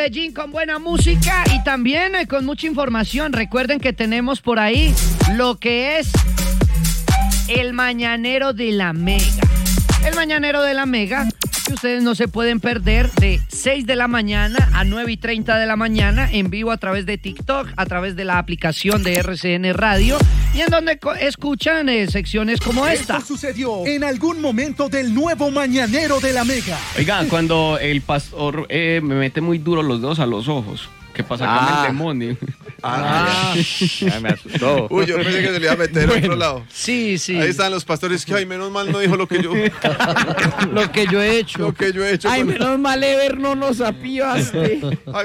Medellín con buena música y también con mucha información. Recuerden que tenemos por ahí lo que es el Mañanero de la Mega. El Mañanero de la Mega, que ustedes no se pueden perder, de 6 de la mañana a 9:30 de la mañana, en vivo a través de TikTok, a través de la aplicación de RCN Radio, y en donde escuchan secciones como esta. Esto sucedió en algún momento del nuevo Mañanero de la Mega. Oiga, cuando el pastor me mete muy duro los dedos a los ojos, ¿qué pasa con el demonio? Me asustó. Uy, yo pensé que se le iba a meter a otro lado. Sí. Ahí están los pastores que, ay, menos mal no dijo lo que yo Lo que yo he hecho. Lo que yo he hecho. Ay, menos mal, Ever, no nos apiaste. Ay,